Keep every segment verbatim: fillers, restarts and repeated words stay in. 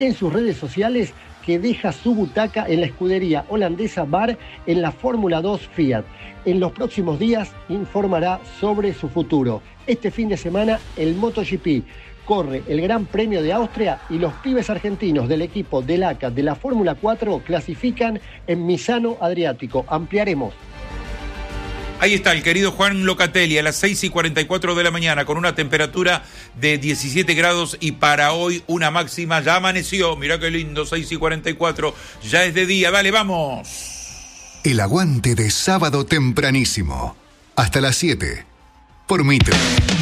en sus redes sociales que deja su butaca en la escudería holandesa Bar en la Fórmula dos Fiat. En los próximos días informará sobre su futuro. Este fin de semana el MotoGP corre el Gran Premio de Austria y los pibes argentinos del equipo del A C A de la Fórmula cuatro clasifican en Misano Adriático. Ampliaremos. Ahí está el querido Juan Locatelli a las seis y cuarenta y cuatro de la mañana con una temperatura de diecisiete grados y para hoy una máxima. Ya amaneció, mirá qué lindo, seis y cuarenta y cuatro, ya es de día, dale, vamos. El aguante de sábado tempranísimo, hasta las siete, por Mitre.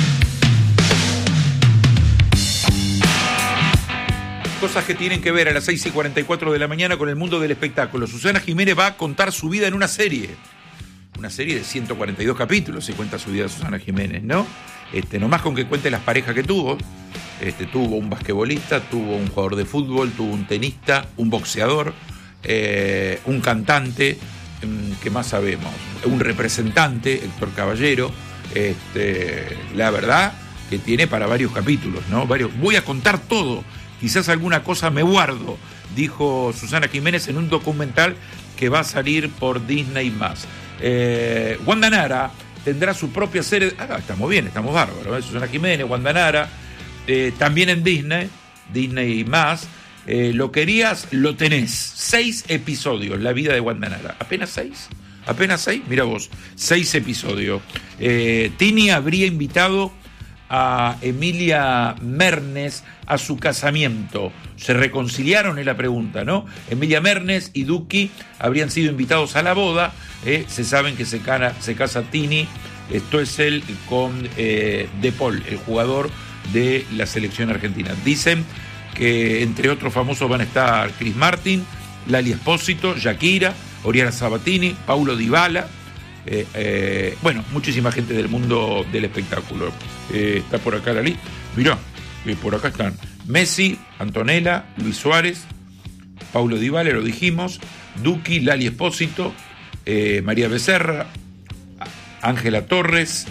Cosas que tienen que ver a las seis y cuarenta y cuatro de la mañana con el mundo del espectáculo. Susana Jiménez va a contar su vida en una serie. Una serie de ciento cuarenta y dos capítulos, se cuenta su vida de Susana Jiménez, ¿no? Este, nomás con que cuente las parejas que tuvo. Este, tuvo un basquetbolista, tuvo un jugador de fútbol, tuvo un tenista, un boxeador, eh, un cantante, ¿qué más sabemos? Un representante, Héctor Caballero. Este, la verdad que tiene para varios capítulos, ¿no? Varios. Voy a contar todo, quizás alguna cosa me guardo, dijo Susana Jiménez en un documental que va a salir por Disney más. Eh, Wanda Nara tendrá su propia serie. Ah, estamos bien, estamos bárbaros. ¿eh? Susana Jiménez, Wanda Nara, eh, también en Disney, Disney y más. Eh, lo querías, lo tenés. Seis episodios, la vida de Wanda Nara. ¿Apenas seis? ¿Apenas seis? Mira vos, seis episodios. Eh, Tini habría invitado a Emilia Mernes a su casamiento. ¿Se reconciliaron? Es la pregunta, ¿no? Emilia Mernes y Duki habrían sido invitados a la boda. Eh, se saben que se, cana, se casa Tini, esto es él con eh, De Paul, el jugador de la selección argentina. Dicen que entre otros famosos van a estar Chris Martin, Lali Espósito, Shakira, Oriana Sabatini, Paulo Dybala, eh, eh, bueno, muchísima gente del mundo del espectáculo. Eh, está por acá la lista, mirá, eh, por acá están Messi, Antonella, Luis Suárez, Paulo Dybala, lo dijimos, Duki, Lali Espósito, Eh, María Becerra, Ángela Torres,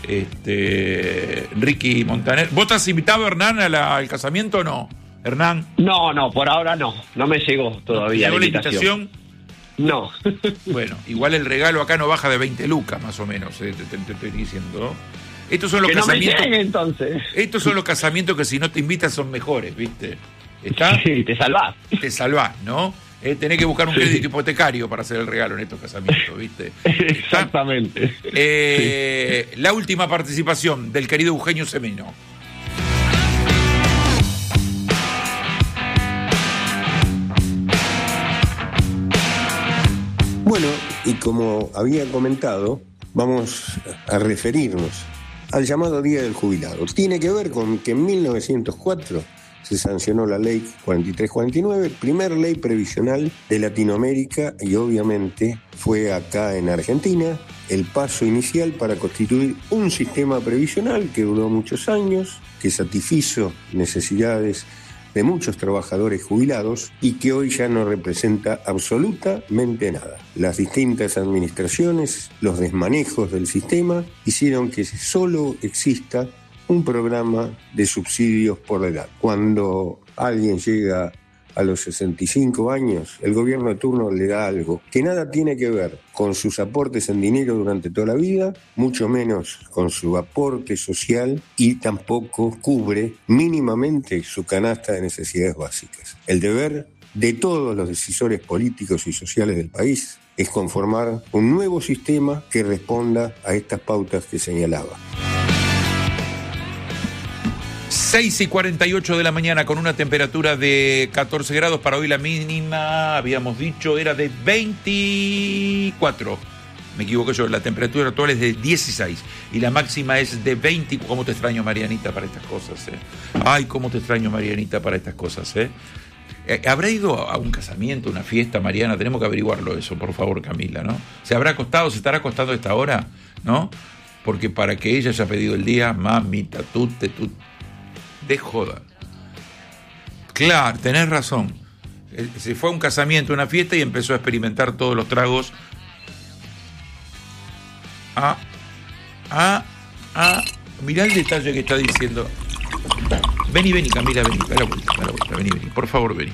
este, Ricky Montaner. ¿Vos estás invitado, Hernán, a la, al casamiento o no? Hernán. No, no, por ahora no. No me llegó todavía ¿Llegó la la invitación? No. Bueno, igual el regalo acá no baja de veinte lucas, más o menos, eh, te, te, te estoy diciendo. Estos son los que casamientos. No me llegue, entonces. Estos son los casamientos que si no te invitas son mejores, ¿viste? ¿Está? Sí, te salvás. Te salvás, ¿no? Eh, tenés que buscar un crédito sí. hipotecario para hacer el regalo en estos casamientos, ¿viste? Exactamente. Eh, sí. La última participación del querido Eugenio Semeno. Bueno, y como había comentado, vamos a referirnos al llamado Día del Jubilado. Tiene que ver con que en mil novecientos cuatro se sancionó la ley cuarenta y tres cuarenta y nueve, primer ley previsional de Latinoamérica, y obviamente fue acá en Argentina el paso inicial para constituir un sistema previsional que duró muchos años, que satisfizo necesidades de muchos trabajadores jubilados y que hoy ya no representa absolutamente nada. Las distintas administraciones, los desmanejos del sistema hicieron que solo exista un programa de subsidios por la edad. Cuando alguien llega a los sesenta y cinco años, el gobierno de turno le da algo que nada tiene que ver con sus aportes en dinero durante toda la vida, mucho menos con su aporte social, y tampoco cubre mínimamente su canasta de necesidades básicas. El deber de todos los decisores políticos y sociales del país es conformar un nuevo sistema que responda a estas pautas que señalaba. seis y cuarenta y ocho de la mañana con una temperatura de catorce grados. Para hoy la mínima, habíamos dicho, era de veinticuatro. Me equivoqué yo, la temperatura actual es de dieciséis y la máxima es de veinte. ¿Cómo te extraño, Marianita, para estas cosas? Eh? Ay, cómo te extraño, Marianita, para estas cosas. Eh? ¿Habrá ido a un casamiento, una fiesta, Mariana? Tenemos que averiguarlo eso, por favor, Camila, ¿no? ¿Se habrá acostado, se estará acostando a esta hora? ¿No? Porque para que ella haya pedido el día, mamita, tú te... Tú, de joda. Claro, tenés razón. Se fue a un casamiento, una fiesta y empezó a experimentar todos los tragos. Ah, ah, ah. Mirá el detalle que está diciendo. Vení, vení, Camila, vení, da la vuelta, da la vuelta, vení, vení, por favor, vení.